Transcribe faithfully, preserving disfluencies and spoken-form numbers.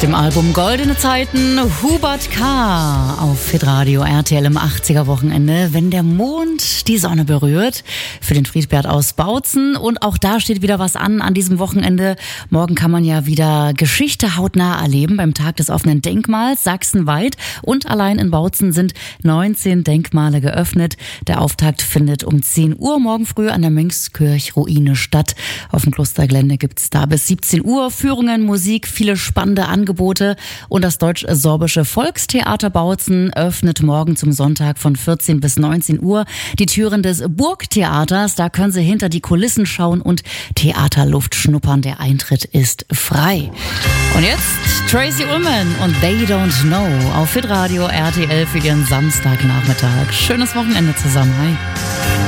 dem Album Goldene Zeiten, Hubert K. auf Hitradio R T L im achtziger-Wochenende, wenn der Mond die Sonne berührt, für den Friedbert aus Bautzen. Und auch da steht wieder was an an diesem Wochenende. Morgen kann man ja wieder Geschichte hautnah erleben beim Tag des offenen Denkmals sachsenweit. Und allein in Bautzen sind neunzehn Denkmale geöffnet. Der Auftakt findet um zehn Uhr morgen früh an der Mönchskirch-Ruine statt. Auf dem Klostergelände gibt's da bis siebzehn Uhr Führungen, Musik, viele spannende Angebote. Und das Deutsch-Sorbische Volkstheater Bautzen öffnet morgen zum Sonntag von vierzehn bis neunzehn Uhr die Türen des Burgtheaters. Da können Sie hinter die Kulissen schauen und Theaterluft schnuppern. Der Eintritt ist frei. Und jetzt Tracy Ullman und They Don't Know auf Hitradio R T L für Ihren Samstagnachmittag. Schönes Wochenende zusammen. Hi.